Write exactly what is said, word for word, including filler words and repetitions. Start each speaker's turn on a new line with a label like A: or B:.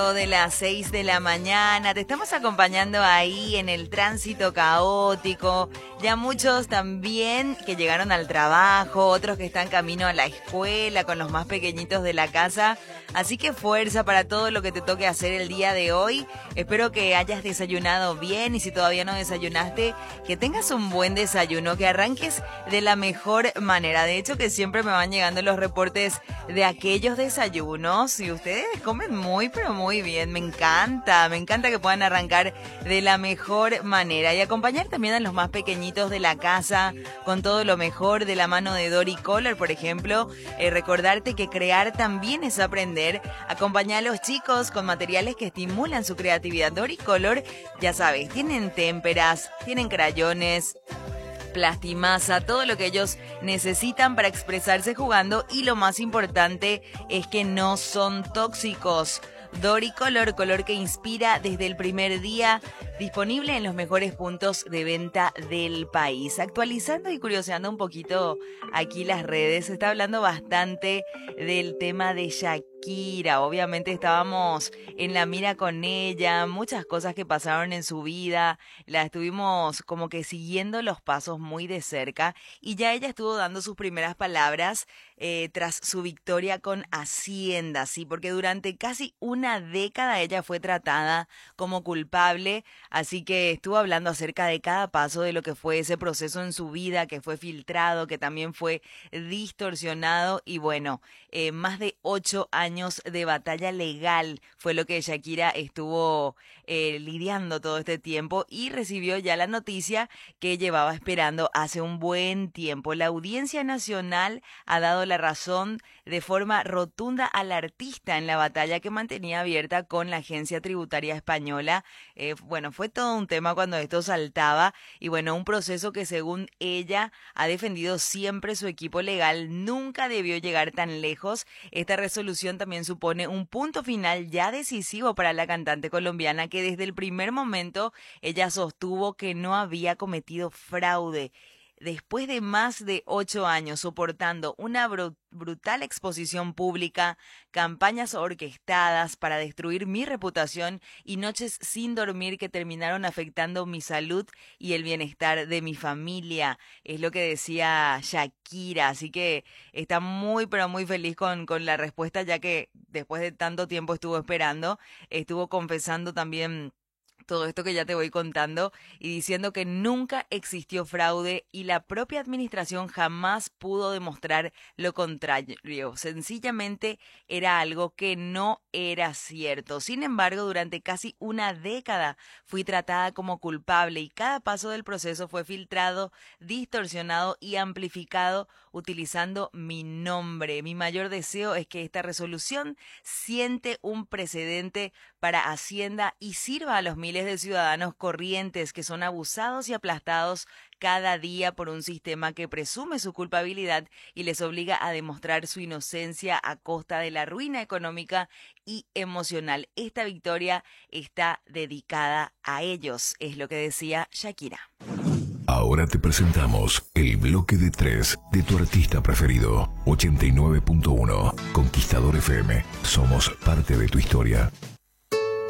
A: De las seis de la mañana, te estamos acompañando ahí en el tránsito caótico, ya muchos también que llegaron al trabajo, otros que están camino a la escuela con los más pequeñitos de la casa, así que fuerza para todo lo que te toque hacer el día de hoy. Espero que hayas desayunado bien y si todavía no desayunaste, que tengas un buen desayuno, que arranques de la mejor manera. De hecho que siempre me van llegando los reportes de aquellos desayunos y ustedes comen muy pero muy Muy bien, me encanta, me encanta que puedan arrancar de la mejor manera y acompañar también a los más pequeñitos de la casa con todo lo mejor de la mano de Dori Color, por ejemplo. Eh, recordarte que crear también es aprender. Acompañar a los chicos con materiales que estimulan su creatividad. Dori Color, ya sabes, tienen témperas, tienen crayones, plastimasa, todo lo que ellos necesitan para expresarse jugando y lo más importante es que no son tóxicos. Dori Color, color que inspira desde el primer día, disponible en los mejores puntos de venta del país. Actualizando y curioseando un poquito aquí las redes, se está hablando bastante del tema de Shakira. Obviamente estábamos en la mira con ella, muchas cosas que pasaron en su vida, la estuvimos como que siguiendo los pasos muy de cerca y ya ella estuvo dando sus primeras palabras eh, tras su victoria con Hacienda, sí, porque durante casi una década ella fue tratada como culpable, así que estuvo hablando acerca de cada paso de lo que fue ese proceso en su vida, que fue filtrado, que también fue distorsionado y bueno, eh, más de ocho años de batalla legal fue lo que Shakira estuvo eh, lidiando todo este tiempo y recibió ya la noticia que llevaba esperando hace un buen tiempo. La Audiencia Nacional ha dado la razón de forma rotunda al artista en la batalla que mantenía abierta con la Agencia Tributaria Española. Eh, bueno, fue todo un tema cuando esto saltaba y bueno, un proceso que según ella ha defendido siempre su equipo legal, nunca debió llegar tan lejos. Esta resolución también supone un punto final ya decisivo para la cantante colombiana que desde el primer momento ella sostuvo que no había cometido fraude. Después de más de ocho años soportando una br- brutal exposición pública, campañas orquestadas para destruir mi reputación y noches sin dormir que terminaron afectando mi salud y el bienestar de mi familia, es lo que decía Shakira. Así que está muy pero muy feliz con, con la respuesta, ya que después de tanto tiempo estuvo esperando, estuvo confesando también todo esto que ya te voy contando y diciendo que nunca existió fraude y la propia administración jamás pudo demostrar lo contrario. Sencillamente era algo que no era cierto. Sin embargo, durante casi una década fui tratada como culpable y cada paso del proceso fue filtrado, distorsionado y amplificado utilizando mi nombre. Mi mayor deseo es que esta resolución siente un precedente para Hacienda y sirva a los miles de ciudadanos corrientes que son abusados y aplastados cada día por un sistema que presume su culpabilidad y les obliga a demostrar su inocencia a costa de la ruina económica y emocional. Esta victoria está dedicada a ellos, es lo que decía Shakira.
B: Ahora te presentamos el bloque de tres de tu artista preferido. ochenta y nueve punto uno Conquistador F M. Somos parte de tu historia.